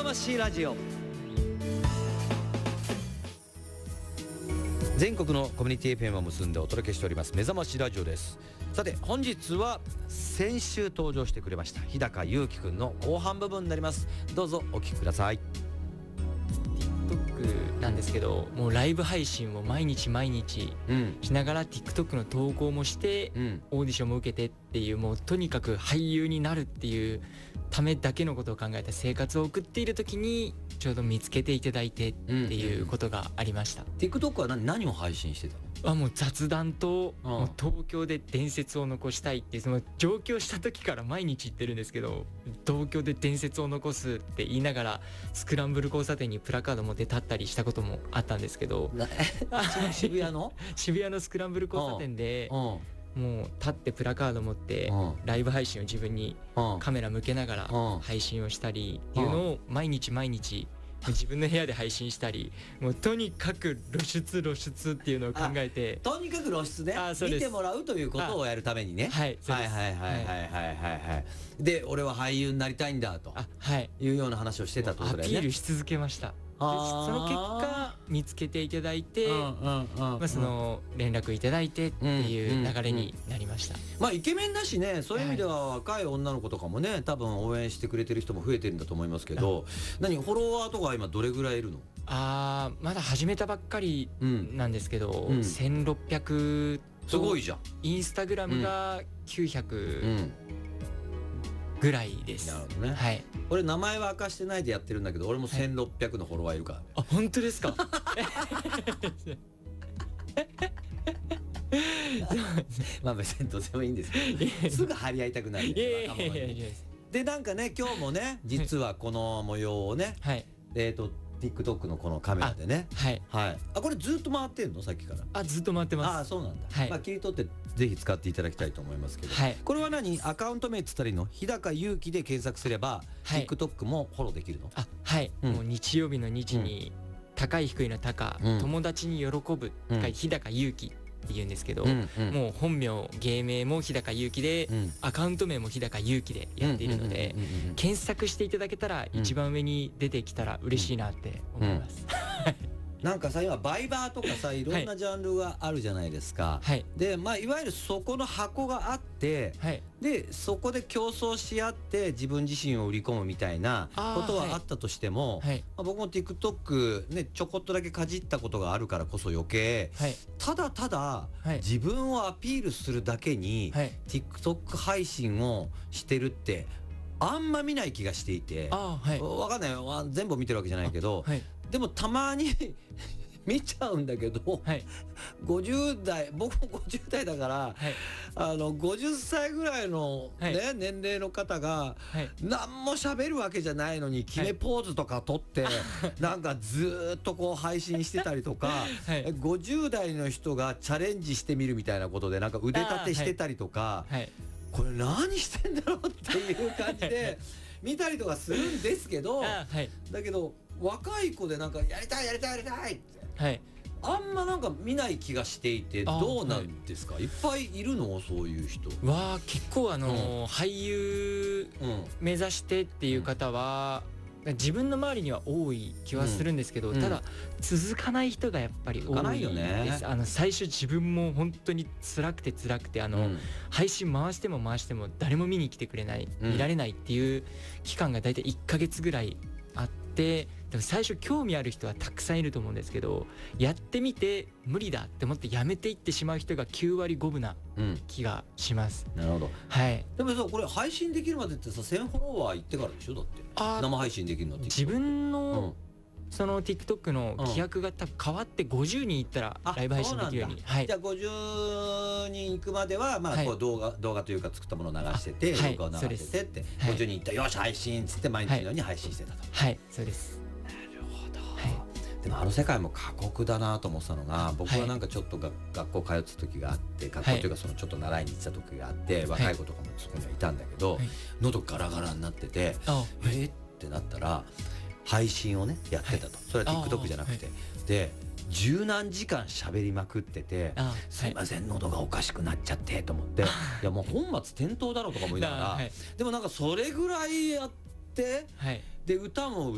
ましラジオ。全国のコミュニティ FM を結んでお届けしております目覚ましラジオです。さて本日は先週登場してくれました日高祐希くんの後半部分になります。どうぞお聞きください。 TikTok なんですけど、もうライブ配信を毎日しながら TikTok の投稿もして、オーディションも受けてっていう、もうとにかく俳優になるっていうためだけのことを考えた生活を送っている時にちょうど見つけていただいてっていうことがありました。 TikTok は何を配信してたの？ もう雑談と、もう東京で伝説を残したいっていう、その上京した時から毎日言ってるんですけど、東京で伝説を残すって言いながらスクランブル交差点にプラカード持って立ったりしたこともあったんですけど渋谷の渋谷のスクランブル交差点でもう立ってプラカード持ってライブ配信を自分にカメラ向けながら配信をしたりっていうのを毎日自分の部屋で配信したり、もうとにかく露出っていうのを考えて、 とにかく露出ね、見てもらうということをやるためにね。 はいで俺は俳優になりたいんだというような話をしてたってことだよね。 アピールし続けました。でその結果見つけていただいて、その連絡いただいてっていう流れになりました。 まあイケメンだしね、そういう意味では若い女の子とかもね、多分応援してくれてる人も増えてるんだと思いますけど、フォロワーとか今どれぐらいいるの？ まだ始めたばっかりなんですけど、1600と、 すごいじゃん。 インスタグラムが900ぐらいです。 なるほどね。 はい。 俺名前は明かしてないでやってるんだけど、俺も1600のフォロワーいるからね。 あ、本当ですか？ まあ別にどうでもいいんですけど、すぐ張り合いたくなる。でなんかね、今日もね、実はこの模様をね、TikTok のこのカメラでね、これずっと回ってんの？さっきから。 ずっと回ってます。 そうなんだ。まあ切り取ってぜひ使っていただきたいと思いますけど、これはアカウント名っつったらいいの？日高祐希で検索すれば TikTok もフォローできるの？ もう日曜日の日に高い低いの高、友達に喜ぶ日高祐希って言うんですけど、もう本名芸名も日高祐希で、アカウント名も日高祐希でやっているので、検索していただけたら一番上に出てきたら嬉しいなって思います。 なんかさ、今バイバーとかさ、いろんなジャンルがあるじゃないですか。でまあいわゆるそこの箱があって、でそこで競争し合って自分自身を売り込むみたいなことはあったとしても、僕も TikTok ねちょこっとだけかじったことがあるからこそ余計、ただ自分をアピールするだけに TikTok 配信をしてるってあんま見ない気がしていて、わかんないよ、全部見てるわけじゃないけど、でもたまに見ちゃうんだけど、50代、僕も50代だから、50歳ぐらいの、年齢の方が、何も喋るわけじゃないのに決めポーズとか撮って、なんかずっとこう配信してたりとか、50代の人がチャレンジしてみるみたいなことでなんか腕立てしてたりとか、これ何してんだろうっていう感じで見たりとかするんですけど、だけど若い子でなんかやりたいってあんまなんか見ない気がしていて、どうなんですか？いっぱいいるの？そういう人は結構俳優目指してっていう方は自分の周りには多い気はするんですけど、ただ続かない人がやっぱり多いです。最初自分も本当に辛くて配信回しても誰も見に来てくれない、見られないっていう期間がだいたい1ヶ月ぐらいあって、でも最初興味ある人はたくさんいると思うんですけど、やってみて無理だって思ってやめていってしまう人が9割5分な気がします。 なるほど。でもさ、これ配信できるまでってさ、1000フォロワーいってからでしょ？だって生配信できるのって自分のその TikTok の規約が多分変わって50人いったらライブ配信できるように。じゃあ 50人いくまではこう動画というか作ったものを流してて、動画を流しててって、50人いったらよし配信っつって毎日のように配信してたと。 そうです。 でも世界も過酷だなと思ってたのが、僕はなんかちょっと学校通ってた時があって、学校というかちょっと習いに行ってた時があって、若い子とかもそこにはいたんだけど、喉ガラガラになってて、ってなったら配信をねやってたと。それは TikTok じゃなくて、で十何時間喋りまくってて、すいません喉がおかしくなっちゃってと思って、いやもう本末転倒だろうとか思いながら、でもなんかそれぐらいやって、で歌も